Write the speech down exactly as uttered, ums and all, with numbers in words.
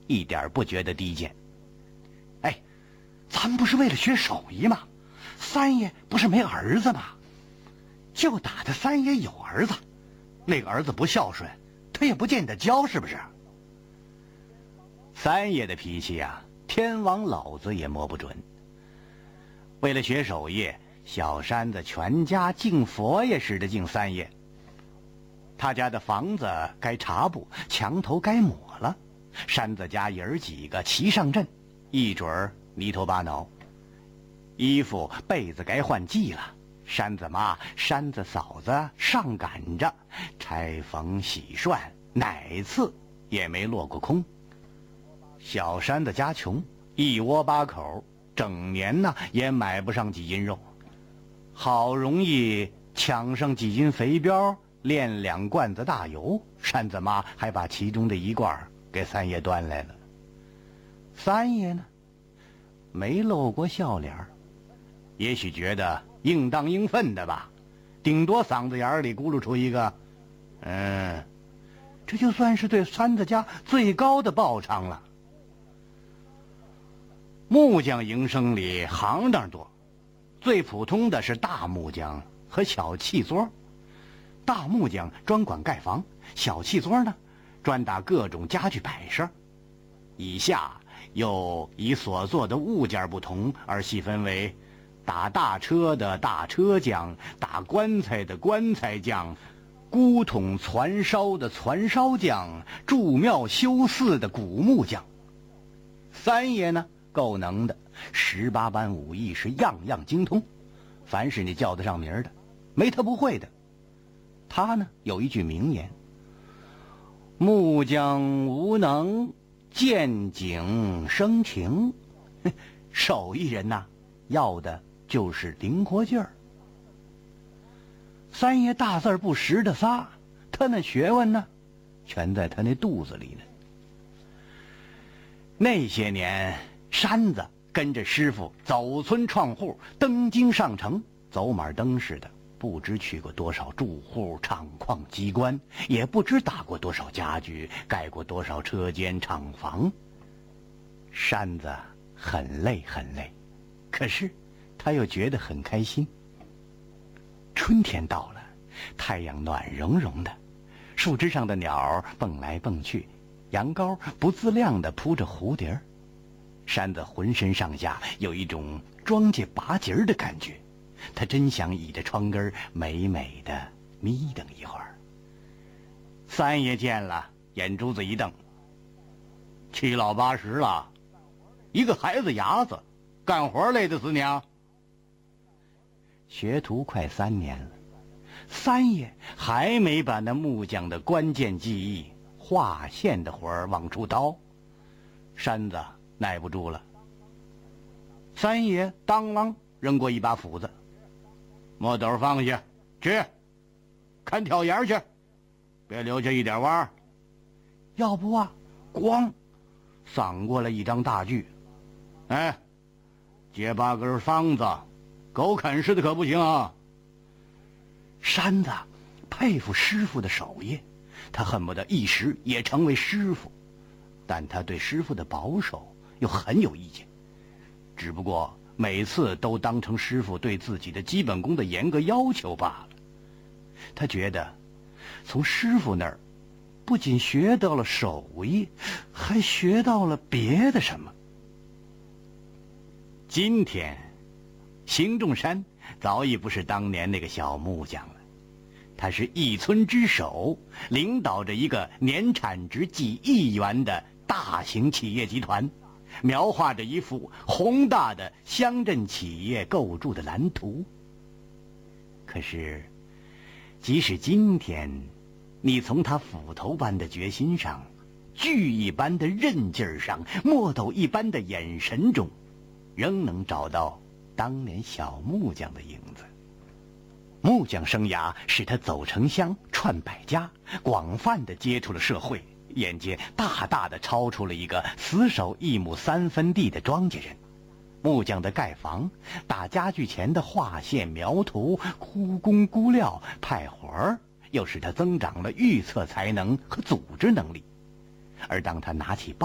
一点不觉得低贱。 哎，咱不是为了学手艺吗？三爷不是没儿子吗？就打他三爷有儿子，那个儿子不孝顺，他也不见得教，是不是？ 三爷的脾气呀、啊，天王老子也摸不准。为了学手艺，小山子全家敬佛爷似的敬三爷。他家的房子该查补，墙头该抹了，山子家爷儿几个齐上阵，一准儿泥头巴脑。衣服被子该换季了，山子妈山子嫂子上赶着拆缝洗涮，哪次也没落过空。小山子家穷，一窝八口，整年呢也买不上几斤肉，好容易抢上几斤肥膘，炼两罐子大油，山子妈还把其中的一罐给三爷端来了。三爷呢没露过笑脸，也许觉得应当应分的吧，顶多嗓子眼里咕噜出一个嗯，这就算是对山子家最高的报偿了。木匠营生里行当多，最普通的是大木匠和小砌作。大木匠专管盖房，小砌作呢专打各种家具摆设。以下又以所做的物件不同而细分为打大车的大车匠，打棺材的棺材匠，古桶攒烧的攒烧匠，筑庙修寺的古木匠。三爷呢够能的，十八般武艺是样样精通，凡是你叫得上名的，没他不会的。他呢有一句名言：木匠无能，见景生情。手艺人呐，要的就是灵活劲儿。三爷大字不识的仨，他那学问呢，全在他那肚子里呢。那些年，山子跟着师傅走村串户，登京上城，走马灯似的，不知去过多少住户、厂矿、机关，也不知打过多少家具，盖过多少车间、厂房。山子很累很累，可是他又觉得很开心。春天到了，太阳暖融融的，树枝上的鸟蹦来蹦去，羊羔不自量地扑着蝴蝶儿。山子浑身上下有一种庄稼拔节儿的感觉，他真想倚着窗根美美的眯瞪一会儿。三爷见了，眼珠子一瞪：七老八十了，一个孩子伢子，干活累得死娘。学徒快三年了，三爷还没把那木匠的关键技艺画线的活儿往出掏。山子耐不住了，三爷当啷扔过一把斧子：墨斗放下，去看挑沿去，别留下一点弯儿。要不啊，咣，搡过来一张大锯。哎，结八根方子，狗啃似的可不行啊。山子佩服师傅的手艺，他恨不得一时也成为师傅，但他对师傅的保守又很有意见，只不过每次都当成师傅对自己的基本功的严格要求罢了。他觉得从师傅那儿不仅学到了手艺，还学到了别的什么。今天邢仲山早已不是当年那个小木匠了，他是一村之首，领导着一个年产值几亿元的大型企业集团，描画着一幅宏大的乡镇企业构筑的蓝图。可是即使今天，你从他斧头般的决心上，锯一般的韧劲儿上，墨斗一般的眼神中，仍能找到当年小木匠的影子。木匠生涯使他走城乡，串百家，广泛地接触了社会，眼界大大地超出了一个死守一亩三分地的庄稼人。木匠的盖房、打家具前的画线描图、估工估料、派活儿，又使他增长了预测才能和组织能力。而当他拿起